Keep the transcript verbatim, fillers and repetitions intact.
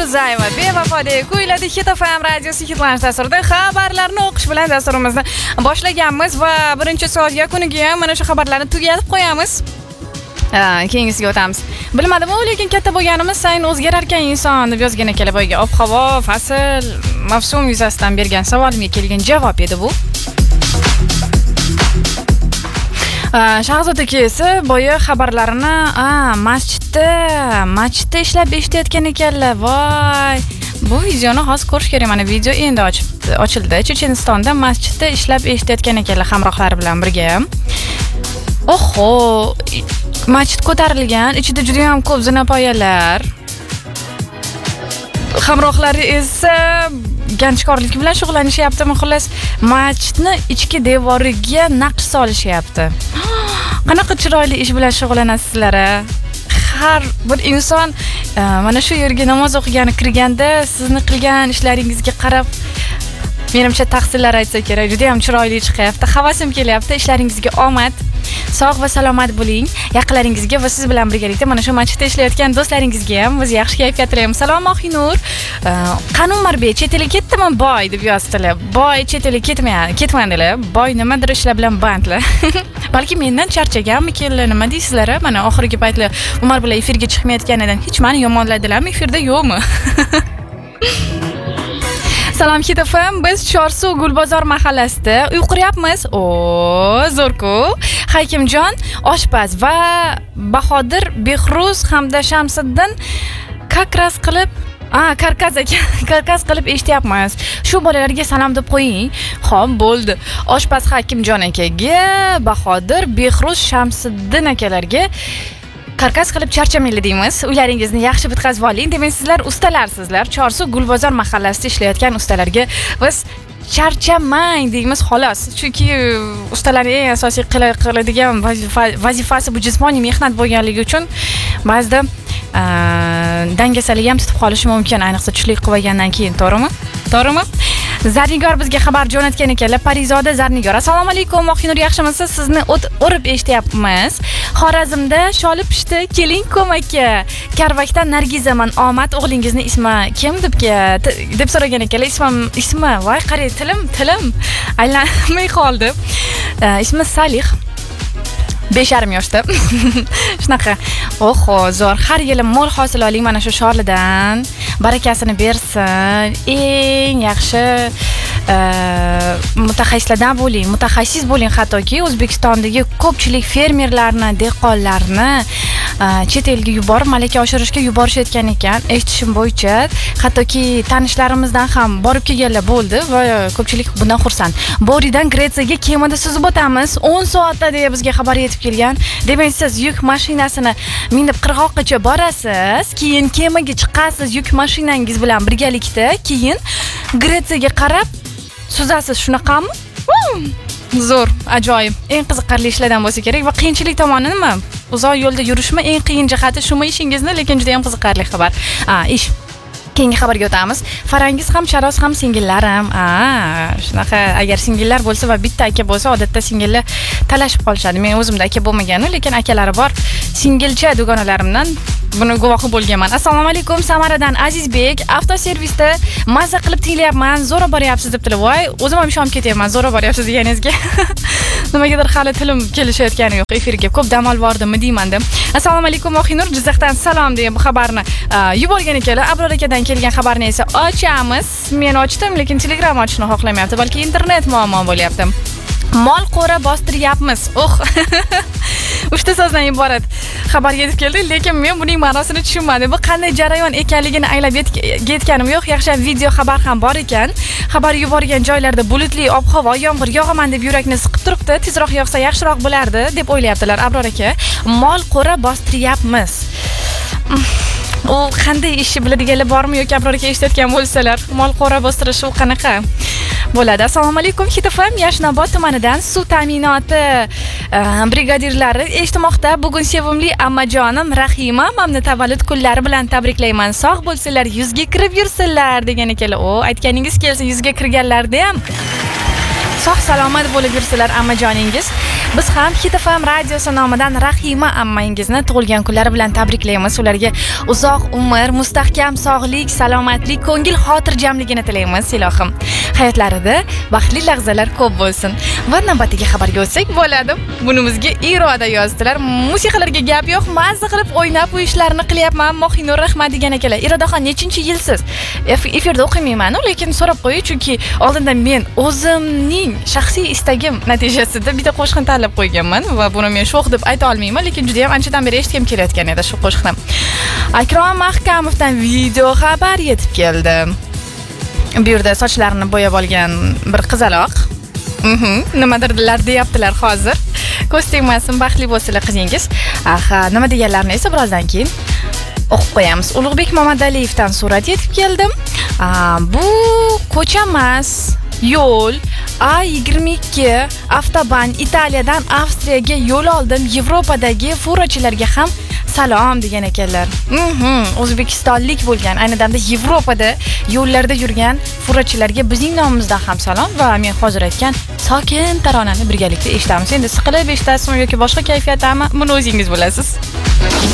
Rizayeva bevafodek kuyladi Hit F M radiosi Hitlansh dasturida xabarlarni o'qish bilan dasturimizni boshlaganmiz va birinchi soat yakuniga ham mana shu xabarlarni tugatib qo'yamiz. Keyingisiga o'tamiz. Bilmadim, lekin katta bo'lganimiz sayin o'zgarar ekan inson deb yozgan ekanlar boyga. Ob-havo, fasl, mavsum yuzasidan bergan savolimga kelgan javob edi bu. Shahzoda esa boya xabarlarini masjidda, masjidda ishlab eshitayotgan ekanlar. Voy, bu videoni hozir ko'rish kerak. Mana video endi ochildi. Chechenistonda masjidda ishlab eshitayotgan ekanlar hamrohlari bilan birga. Oho, masjid ko'tarilgan, ichida juda ham ko'p zinapoyalar. Hamrohlari esa ganchkorlik bilan shug'ullanishyapti. Xullas, masjidni ichki devoriga naqsh solishyapti. Qanaqa chiroyli ish bilan shug'ullanasizlar? Har bir inson mana shu yerga namoz o'qigani kirganda sizni qilgan ishlaringizga qarab menimcha tahsinlar aytsa kerak. Juda ham chiroyli chiqyapti. Havasim kelyapti. Ishlaringizga omad. Sog' va salomat bo'ling. Yaqinlaringizga va siz bilan birgalikda mana shu masjidda ishlayotgan do'stlaringizga ham biz yaxshi kayfiyat tilaymiz. Salom Oxinur. Qanun Marbe chet elga ketdimi boy deb yozdilar. Boy chet elga ketmaydi, ketmadilar. Boy nimadir ishlar bilan bandlar. Balki mendan charchaganmi kellar, nima deysizlar? Mana oxirgi paytlar Umar bilan efirga chiqmayotganidan hech meni yomonladilarmi? Efirda yo'qmi? Salom Hit F M, biz Chorsu Gulbozor mahallasida uy quryapmiz. O, zo'rku. Hakimjon oshpaz va Bahodir Behruz hamda Shamsiddin kakras qilib A, karkaz aka, karkaz qilib eshityapmiz. Shu bolalarga salom deb qo'ying. Xo'p, bo'ldi. Oshpaz Hakimjon akaga, Bahodir Behruz Shamsiddin akalarga karkas qilib charchamayli deymiz. Uylaringizni yaxshi bitkazib oling. Demak, sizlar ustalarsizlar. Chorsu Gulbozor mahallasida ishlayotgan ustalarga biz charchamang deymiz xolos. Chunki ustalarning eng asosiy qiladigan vazifasi bu jismoniy mehnat bo'lganligi uchun ba'zida dangasalik ham tutib qolishi mumkin, ayniqsa tushlik qilib olgandan keyin, to'g'rimi? To'g'rimi? Zarnigor bizga xabar jo'natgan ekanlar. Parizoda Zarnigor. Assalomu alaykum, Oxinur, yaxshimisiz? Sizni o'rib eshityapmiz. Xorazmda sholi pishdi, keling ko'makka. Karvakdan Nargizaman. Omad, o'g'lingizni ismi kim debga deb so'ragan ekanlar. Ismim, ismi, voy qarang, tilim, tilim aylanmay qoldi. Ismi Salih. besh yarim yoshda. Shunaqa. Oho, zo'r. Har yili mo'l hosil oling mana shu sholidan. Barakasini bersin. Eng yaxshi mutaxassislardan bo'ling, mutaxassis bo'ling. Hattoki O'zbekistondagi ko'pchilik fermerlarni, dehqonlarni chet elga yuborib, malaka oshirishga yuborishayotgan ekan. Eshitishim bo'yicha, hattoki tanishlarimizdan ham borib kelganlar bo'ldi va ko'pchilik bundan xursand. Boridan Gretsiyaga kemada suzib o'tamiz. o'n soatda deya bizga xabar yetib kelgan. Demak, siz yuk mashinasini minib qirg'oqqacha borasiz, keyin kemaga chiqasiz yuk mashinangiz bilan birgalikda, keyin Gretsiyaga qarab suzasiz. Shunaqami? Zo'r, ajoyib. Eng qiziqarli ishlardan bo'lsa kerak va qiyinchilik tomoni nima? Uzoq yo'lda yurishmi eng qiyin jihati shumi ishingizni, lekin juda ham qiziqarli xabar. A, ish. Keyingi xabarga o'tamiz. Farangiz ham, Sharoz ham singillarim. A, shunaqa, agar singillar bo'lsa va bitta aka bo'lsa, odatda singillar talashib qolishadi. Men o'zimda aka bo'lmagani, lekin akalari bor. Singilcha dugonalarimdan buni guvohi bo'lganman. Assalomu alaykum, Samaradan Azizbek. Avtoservisda mazza qilib tinglayapman. Zo'ra boryapsiz debdilar. Voy, o'zim ham ishonib ketyapman. Zo'ra boryapsiz deganingizga. Nimagadir hali tilim kelishayotgani yo'q. Efirga ko'p dam olib bordimmi deyman deb. Assalomu alaykum, Oxinur, Jizzaxdan salom deya bu xabarni yuborgan ekanlar. Abror akadan kelgan xabarni esa ochamiz. Men ochdim, lekin Telegram ochishni xohlamayapti. Balki internet muammo bo'lyapti. Mol qo'ra bostiryapmiz. Oh. Uchta so'zdan iborat xabar yetib keldi, lekin men buning ma'nosini tushunmadim. Bu qanday jarayon ekanligini anglab yetganim yo'q. Yaxshi video xabar ham bor ekan. Xabar yuborgan joylarda bulutli ob-havo, yomg'ir yog'aman deb yurakni siqib turibdi. Tezroq yog'sa yaxshiroq bo'lardi deb o'ylayaptilar Abror aka. Mol qo'ra bostiryapmiz. U qanday ish biladiganlar bormi yoki Abror aka eshitayotgan bo'lsalar, mol qo'ra bostirish u qanaqa bo'ladi? Assalomu alaykum, Hit F M Yashnobod tumanidan suv ta'minoti brigadirlari eshitmoqda. Bugun sevimli ammajonim Rahima mamni tavallud kunlari bilan tabriklayman. Sog' bo'lsinlar, yuzga kirib yursinlar degan ekanlar. O, aytganingiz kelsa, yuzga kirganlarda ham sog' salomat bo'lib yursalar ammajoningiz. Biz ham Hit F M radiosi nomidan Rahima ammangizni tug'ilgan kunlari bilan tabriklaymiz. Ularga uzoq umr, mustahkam sog'lik, salomatlik, ko'ngil xotirjamligini tilaymiz, ilohim. Hayotlarida baxtli lahzalar ko'p bo'lsin. Va navbatdagi xabarga o'tsak bo'ladi. Bunimizga Iroda yozdilar. Musiqalarga gap yo'q, mazza qilib o'ynab bu ishlarni qilyapman. Mohinur Rahmat degan akalar. Irodaxon, nechinchi yilsiz? Efirda o'qimayman, lekin so'rab qo'ying, chunki oldindan men o'zimning shaxsiy istagim natijasida bitta qo'shiqni tanlab qo'yganman va buni men sho'x deb ayta olmayman, lekin juda ham anchadan beri eshitgim kelayotgan edi shu qo'shiqni. Akrom Mahkamovdan video xabar yetib keldi. Bu yerda sochlarini bo'yab olgan bir qizaloq. Mhm, nimadirlar deyaptilar hozir. Ko'z tegmasin, baxtli bo'lsinlar qizingiz. Aha, nima deganlarini esa birozdan keyin o'qib qo'yamiz. Ulug'bek Mamadaliyevdan surat yetib keldim. Bu ko'cha emas, yo'l. A yigirma ikki avtoban Italiyadan Avstriyaga yo'l oldim. Yevropadagi furachilarga ham salom degan ekanlar. Mhm, O'zbekistonlik bo'lgan, ayni damda Yevropada yo'llarda yurgan furachilarga bizning nomimizdan ham salom va men hozir aytgan sokin taronani birgalikda eshitamiz. Endi siqilib eshitasizmi yoki boshqa kayfiyatdami? Buni o'zingiz bilasiz.